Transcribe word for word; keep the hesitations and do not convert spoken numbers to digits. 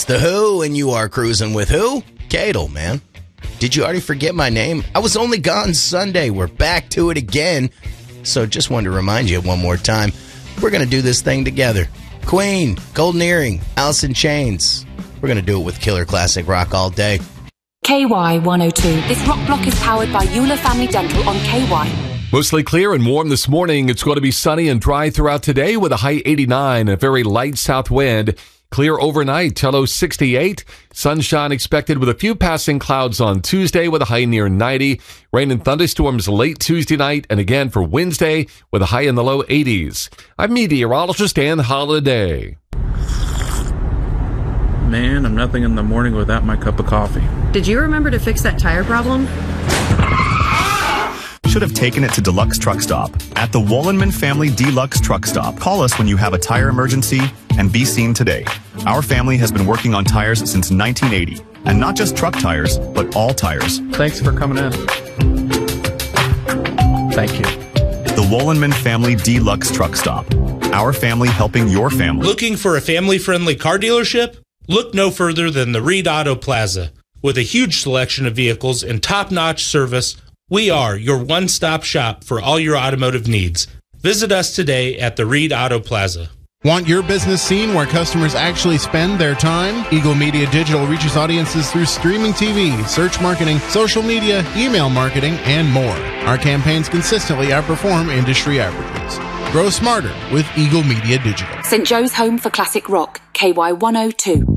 The Who, and you are cruising with who? Cadle, man. Did you already forget my name? I was only gone Sunday. We're back to it again. So just wanted to remind you one more time. We're going to do this thing together. Queen, Golden Earring, Alice in Chains. We're going to do it with killer classic rock all day. K Y one oh two. This rock block is powered by Euler Family Dental on K Y. Mostly clear and warm this morning. It's going to be sunny and dry throughout today with a high eighty-nine and a very light south wind. Clear overnight, low sixty-eight. Sunshine expected with a few passing clouds on Tuesday with a high near ninety. Rain and thunderstorms late Tuesday night and again for Wednesday with a high in the low eighties. I'm meteorologist Dan Holiday. Man, I'm nothing in the morning without my cup of coffee. Did you remember to fix that tire problem? Should have taken it to Deluxe Truck Stop. At the Wollenman Family Deluxe Truck Stop, call us when you have a tire emergency and be seen today. Our family has been working on tires since nineteen eighty. And not just truck tires, but all tires. Thanks for coming in. Thank you. The Wollenman Family Deluxe Truck Stop. Our family helping your family. Looking for a family-friendly car dealership? Look no further than the Reed Auto Plaza. With a huge selection of vehicles and top-notch service, we are your one-stop shop for all your automotive needs. Visit us today at the Reed Auto Plaza. Want your business seen where customers actually spend their time? Eagle Media Digital reaches audiences through streaming T V, search marketing, social media, email marketing, and more. Our campaigns consistently outperform industry averages. Grow smarter with Eagle Media Digital. Saint Joe's Home for Classic Rock, K Y one oh two.